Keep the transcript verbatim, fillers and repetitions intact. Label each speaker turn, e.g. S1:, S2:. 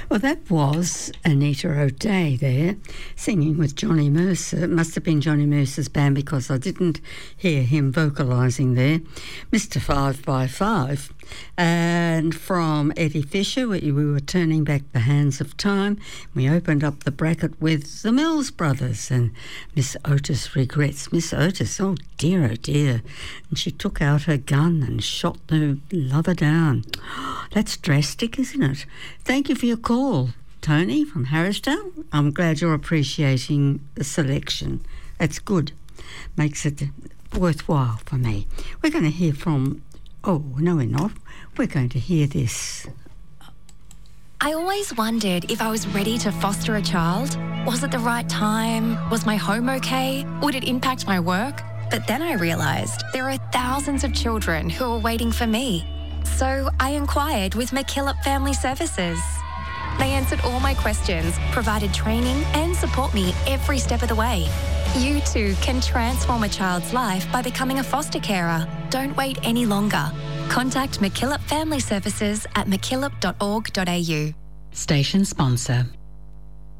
S1: Well, that was Anita O'Day there, singing with Johnny Mercer. It must have been Johnny Mercer's band because I didn't hear him vocalising there. Mister Five by Five. And from Eddie Fisher, we, we were turning back the hands of time. We opened up the bracket with the Mills Brothers and Miss Otis Regrets. Miss Otis, oh dear, oh dear. And she took out her gun and shot the lover down. That's drastic, isn't it? Thank you for your call, Tony from Harrisdale. I'm glad you're appreciating the selection. That's good. Makes it worthwhile for me. We're going to hear from... Oh, no, we're not. We're going to hear this.
S2: I always wondered if I was ready to foster a child. Was it the right time? Was my home okay? Would it impact my work? But then I realised there are thousands of children who are waiting for me. So I inquired with McKillop Family Services. They answered all my questions, provided training and support me every step of the way. You too can transform a child's life by becoming a foster carer. Don't wait any longer. Contact McKillop Family Services at mckillop dot org dot a u.
S3: Station sponsor.